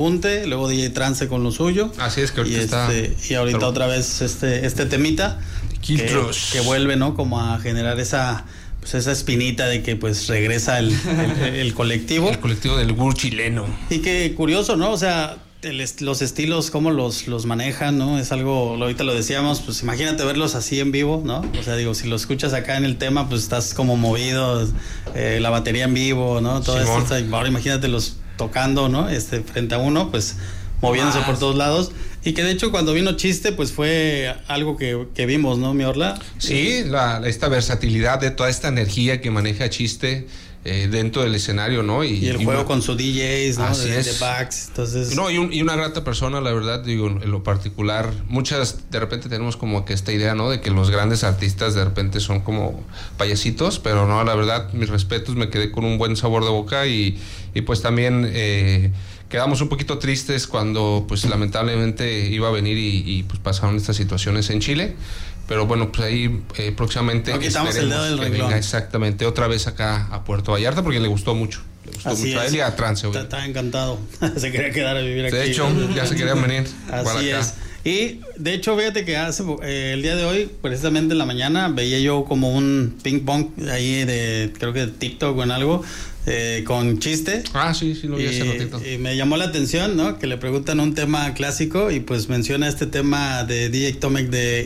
Punte, luego DJ Trance con lo suyo. Así es que ahorita y ahorita otra vez este temita que vuelve, ¿no? Como a generar esa espinita de que pues regresa el colectivo. El colectivo del Gur chileno. Y que curioso, ¿no? O sea, los estilos, cómo los manejan, ¿no? Es algo, ahorita lo decíamos, pues imagínate verlos así en vivo, ¿no? O sea, digo, si lo escuchas acá en el tema, pues estás como movido, la batería en vivo, ¿no? Todo esto, ahora imagínatelos tocando, ¿no? Frente a uno, pues moviéndose por todos lados. Y que de hecho cuando vino Chiste, pues fue algo que vimos, ¿no, mi Orla? Sí, esta versatilidad de toda esta energía que maneja Chiste dentro del escenario, ¿no? Y el juego con su DJs, ¿no? Así de backs, entonces... No, y una grata persona, la verdad, digo, en lo particular, muchas, de repente tenemos como que esta idea, ¿no? De que los grandes artistas de repente son como payasitos, pero no, la verdad, mis respetos, me quedé con un buen sabor de boca y pues también... quedamos un poquito tristes cuando pues lamentablemente iba a venir y pues pasaron estas situaciones en Chile, pero bueno, pues ahí próximamente quitamos el dedo del renglón. Venga exactamente otra vez acá a Puerto Vallarta porque le gustó mucho a él y a Trance. Está encantado, se quería quedar a vivir aquí. De hecho, ya se querían venir. Así es. Y de hecho, fíjate que el día de hoy, precisamente en la mañana, veía yo como un ping pong ahí creo que de TikTok o en algo, con Chiste. Sí, lo vi hace ratito. Y me llamó la atención, ¿no? Que le preguntan un tema clásico y pues menciona este tema de DJ Tomek de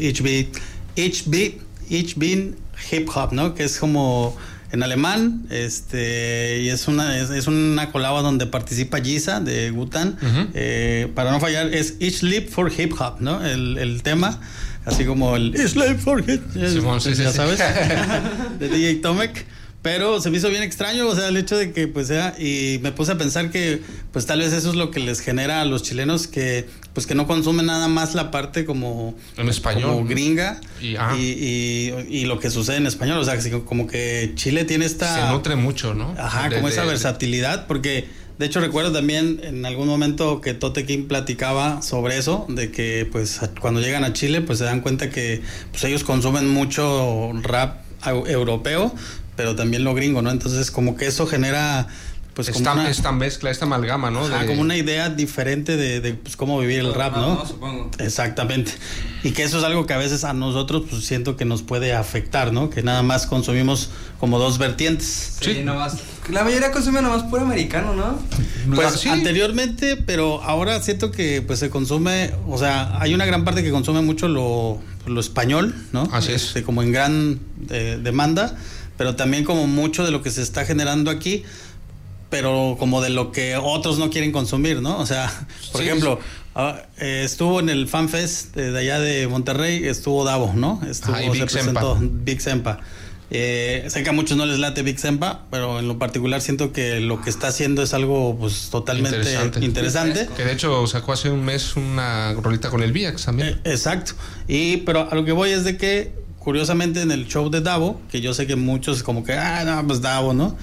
Ich bin Hip Hop, ¿no? Que es como en alemán, y es una colaba donde participa Giza de Wu-Tang. Para no fallar, es Ich live for Hip Hop, ¿no? El tema, así como el Ich live for Hip Hop, ya sabes, de DJ Tomek. Pero se me hizo bien extraño, o sea, el hecho de que pues sea, y me puse a pensar que pues tal vez eso es lo que les genera a los chilenos que pues que no consumen nada más la parte como en español, como gringa y lo que sucede en español, o sea, como que Chile tiene esta... Se nutre mucho, ¿no? Como esa versatilidad, porque de hecho recuerdo también en algún momento que Tote King platicaba sobre eso, de que pues cuando llegan a Chile pues se dan cuenta que pues ellos consumen mucho rap europeo, pero también lo gringo, ¿no? Entonces como que eso genera pues como esta mezcla, esta amalgama, ¿no? Como una idea diferente de pues cómo vivir el rap, ¿no? Supongo. Exactamente. Y que eso es algo que a veces a nosotros pues siento que nos puede afectar, ¿no? Que nada más consumimos como dos vertientes. Sí, nomás. La mayoría consume nomás puro americano, ¿no? Pues sí. Anteriormente, pero ahora siento que pues se consume, o sea, hay una gran parte que consume mucho lo español, ¿no? Así es. Como en gran demanda, pero también como mucho de lo que se está generando aquí, pero como de lo que otros no quieren consumir, ¿no? O sea, por ejemplo, estuvo en el FanFest de allá de Monterrey, estuvo Davo, ¿no? Se presentó Big Sempa. Sé que a muchos no les late Big Sempa, pero en lo particular siento que lo que está haciendo es algo pues totalmente interesante. Que de hecho sacó hace un mes una rolita con el VX también. Exacto. Pero a lo que voy es de que curiosamente en el show de Davo, que yo sé que muchos como que no, pues Davo, ¿no?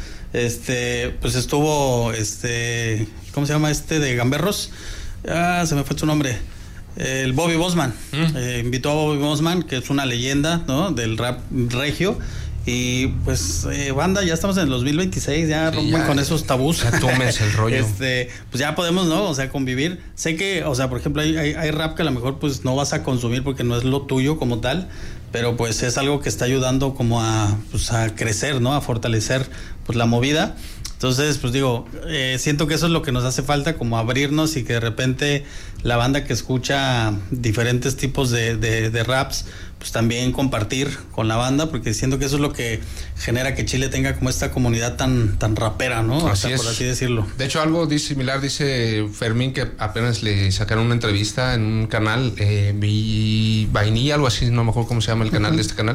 Pues estuvo ¿cómo se llama de Gamberros? Se me fue su nombre. El Bobby Bosman. Invitó a Bobby Bosman, que es una leyenda, ¿no? Del rap regio. Y pues banda, ya estamos en el 2026, ya rompen con esos tabús. Ya tómense el rollo. Pues ya podemos, ¿no? O sea, convivir. Sé que, o sea, por ejemplo, hay rap que a lo mejor pues no vas a consumir porque no es lo tuyo como tal, pero pues es algo que está ayudando como a crecer, ¿no? A fortalecer pues la movida. Entonces, pues digo, siento que eso es lo que nos hace falta, como abrirnos y que de repente la banda que escucha diferentes tipos de raps, pues también compartir con la banda, porque siento que eso es lo que genera que Chile tenga como esta comunidad tan rapera, ¿no? Así por así decirlo. De hecho, algo similar dice Fermín, que apenas le sacaron una entrevista en un canal, Vainilla, algo así, no me acuerdo cómo se llama el canal de este canal.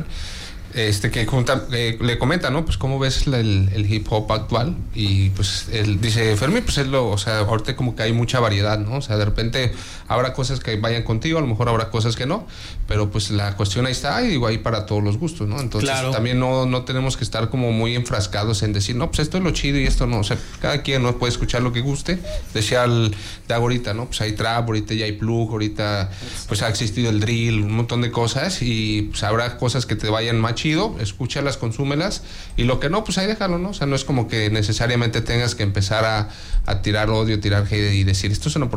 Que le comenta, ¿no? Pues cómo ves el hip hop actual, y pues él dice, Fermín, pues o sea, ahorita como que hay mucha variedad, ¿no? O sea, de repente habrá cosas que vayan contigo, a lo mejor habrá cosas que no, pero pues la cuestión ahí está, y digo, ahí para todos los gustos, ¿no? Entonces también no tenemos que estar como muy enfrascados en decir, no, pues esto es lo chido y esto no, o sea, cada quien no puede escuchar lo que guste. Decía el de ahorita, ¿no? Pues hay trap, ahorita ya hay plug, ahorita pues ha existido el drill, un montón de cosas, y pues habrá cosas que te vayan más chido chido, escúchalas, consúmelas, y lo que no, pues ahí déjalo, ¿no? O sea, no es como que necesariamente tengas que empezar a tirar odio, tirar hate y decir, esto es una